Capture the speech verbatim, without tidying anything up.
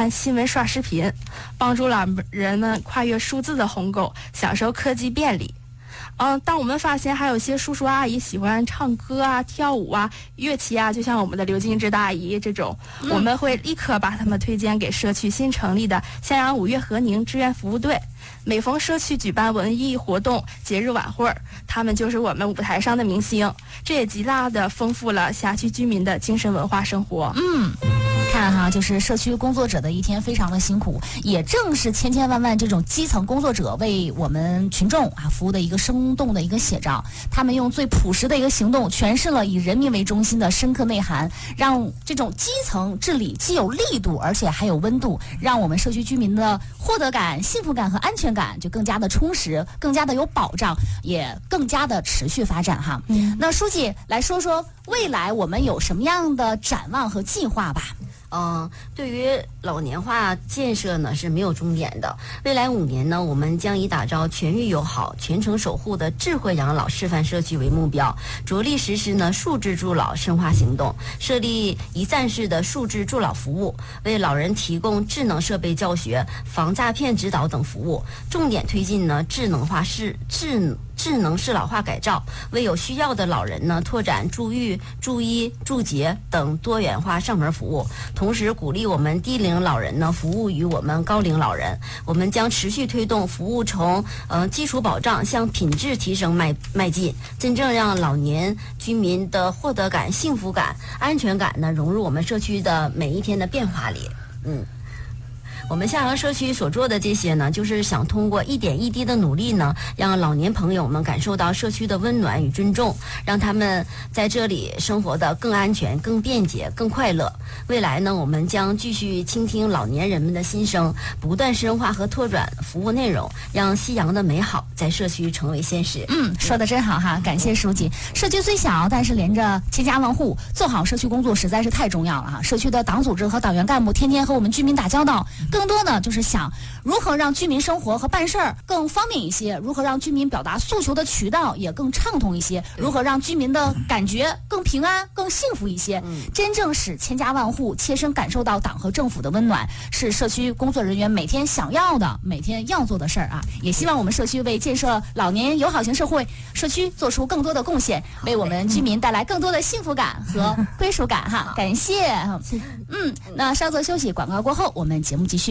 看新闻、刷视频，帮助老人们跨越数字的鸿沟，享受科技便利。嗯，当我们发现还有些叔叔阿姨喜欢唱歌啊、跳舞啊、乐器啊，就像我们的刘静芝大姨这种，嗯、我们会立刻把他们推荐给社区新成立的襄阳五月和宁志愿服务队。每逢社区举办文艺活动、节日晚会，他们就是我们舞台上的明星，这也极大的丰富了辖区居民的精神文化生活。 嗯。看哈，就是社区工作者的一天非常的辛苦，也正是千千万万这种基层工作者为我们群众啊服务的一个生动的一个写照。他们用最朴实的一个行动，诠释了以人民为中心的深刻内涵，让这种基层治理既有力度，而且还有温度，让我们社区居民的获得感、幸福感和安全感就更加的充实，更加的有保障，也更加的持续发展哈。嗯，那书记来说说未来我们有什么样的展望和计划吧？ 嗯，对于老年化建设呢是没有终点的。未来五年呢，我们将以打造全域友好、全程守护的智慧养老示范社区为目标，着力实施呢数字助老深化行动，设立一站式的数字助老服务，为老人提供智能设备教学、防诈骗指导等服务，重点推进呢智能化适智。智能适老化改造，为有需要的老人呢拓展助育、助医、助洁等多元化上门服务，同时鼓励我们低龄老人呢服务于我们高龄老人。我们将持续推动服务从呃基础保障向品质提升迈迈进，真正让老年居民的获得感、幸福感、安全感呢融入我们社区的每一天的变化里。嗯。我们襄阳社区所做的这些呢，就是想通过一点一滴的努力呢，让老年朋友们感受到社区的温暖与尊重，让他们在这里生活的更安全、更便捷、更快乐。未来呢，我们将继续倾听老年人们的心声，不断深化和拓展服务内容，让夕阳的美好在社区成为现实。 嗯，说的真好哈，感谢书记。社区虽小，但是连着千家万户，做好社区工作实在是太重要了哈。社区的党组织和党员干部天天和我们居民打交道。更多呢，就是想如何让居民生活和办事儿更方便一些，如何让居民表达诉求的渠道也更畅通一些，如何让居民的感觉更平安、更幸福一些，嗯、真正使千家万户切身感受到党和政府的温暖，是社区工作人员每天想要的、每天要做的事儿啊！也希望我们社区为建设老年友好型社会社区做出更多的贡献，为我们居民带来更多的幸福感和归属感哈！感谢。嗯，那稍作休息，广告过后，我们节目继续。